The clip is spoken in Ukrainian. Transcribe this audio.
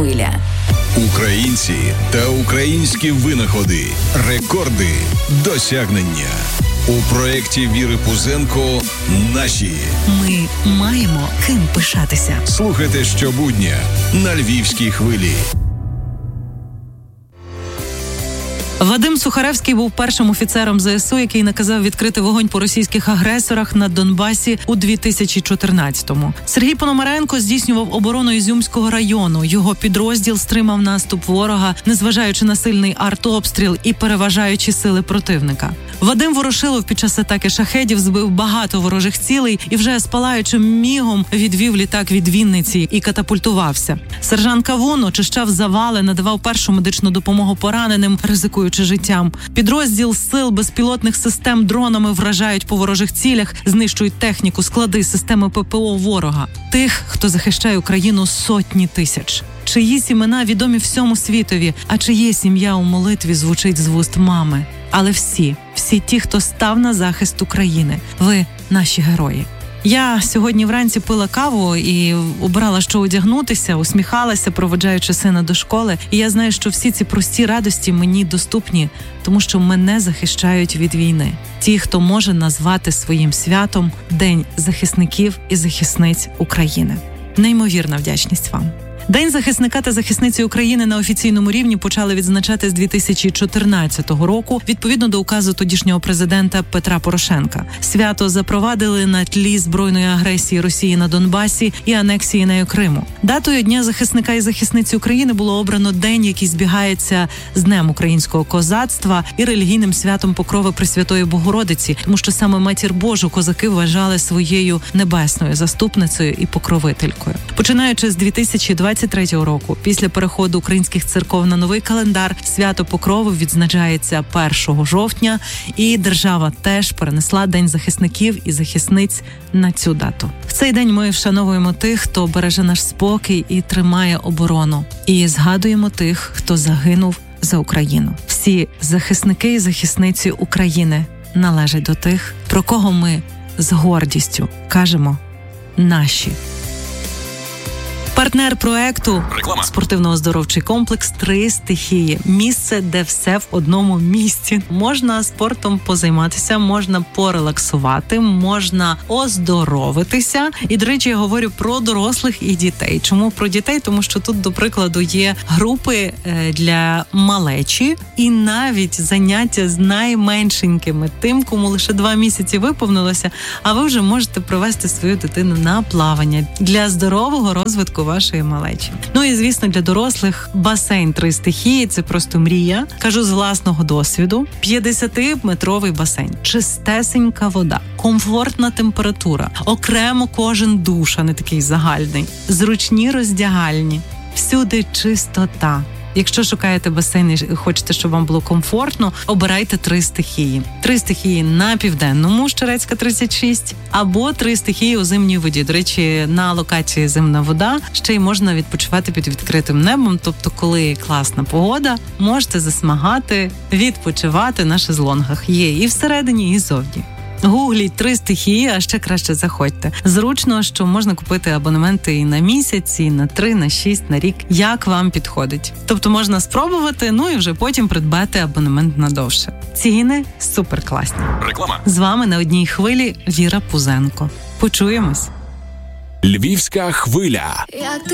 хвиля. Українці та українські винаходи, рекорди, досягнення. У проєкті Віри Пузенко «Наші». Ми маємо ким пишатися. Слухайте щобудня на Львівській хвилі. Вадим Сухаревський був першим офіцером ЗСУ, який наказав відкрити вогонь по російських агресорах на Донбасі у 2014-му. Сергій Пономаренко здійснював оборону Ізюмського району. Його підрозділ стримав наступ ворога, незважаючи на сильний артобстріл і переважаючи сили противника. Вадим Ворошилов під час атаки шахедів збив багато ворожих цілей і вже з палаючим мігом відвів літак від Вінниці і катапультувався. Сержант Кавун очищав завали, надавав першу медичну допомогу пораненим, ризикуючи життям. Підрозділ сил безпілотних систем дронами вражають по ворожих цілях, знищують техніку, склади, системи ППО ворога. Тих, хто захищає Україну, сотні тисяч. Чиїсь імена відомі всьому світові, а чиє ім'я у молитві звучить з вуст мами. Але всі ті, хто став на захист України, ви наші герої. Я сьогодні вранці пила каву і обирала, що одягнутися, усміхалася, проводжаючи сина до школи. І я знаю, що всі ці прості радості мені доступні, тому що мене захищають від війни. Ті, хто може назвати своїм святом День захисників і захисниць України. Неймовірна вдячність вам. День захисника та захисниці України на офіційному рівні почали відзначати з 2014 року, відповідно до указу тодішнього президента Петра Порошенка. Свято запровадили на тлі збройної агресії Росії на Донбасі і анексії нею Криму. Датою Дня захисника і захисниці України було обрано день, який збігається з Днем українського козацтва і релігійним святом Покрови Пресвятої Богородиці, тому що саме Матір Божу козаки вважали своєю небесною заступницею і покровителькою. Починаючи з 2023 року, після переходу українських церков на новий календар, свято Покрови відзначається 1 жовтня, і держава теж перенесла День захисників і захисниць на цю дату. В цей день ми вшановуємо тих, хто береже наш спокій і тримає оборону. І згадуємо тих, хто загинув за Україну. Всі захисники і захисниці України належать до тих, про кого ми з гордістю кажемо «наші». Партнер проекту спортивно-оздоровчий комплекс «Три стихії». Місце, де все в одному місці. Можна спортом позайматися, можна порелаксувати, можна оздоровитися. І, до речі, я говорю про дорослих і дітей. Чому про дітей? Тому що тут, до прикладу, є групи для малечі і навіть заняття з найменшенькими. Тим, кому лише 2 місяці виповнилося, а ви вже можете привести свою дитину на плавання для здорового розвитку вашої малечі. Ну і, звісно, для дорослих басейн «Три стихії» – це просто мрія. Кажу з власного досвіду. 50-метровий басейн, чистесенька вода, комфортна температура, окремо кожен душ, а не такий загальний, зручні роздягальні, всюди чистота. Якщо шукаєте басейн і хочете, щоб вам було комфортно, обирайте «Три стихії». 3 стихії на Південному, Щерецька, 36, або 3 стихії у зимній воді. До речі, на локації «Зимна вода» ще й можна відпочивати під відкритим небом. Тобто, коли класна погода, можете засмагати, відпочивати на шезлонгах. Є і всередині, і ззовні. Гугліть 3 стихії, а ще краще заходьте. Зручно, що можна купити абонементи і на місяць, і на 3, на 6, на рік, як вам підходить. Тобто можна спробувати, ну і вже потім придбати абонемент надовше. Ціни суперкласні. Реклама. З вами на одній хвилі Віра Пузенко. Почуємось. Львівська хвиля.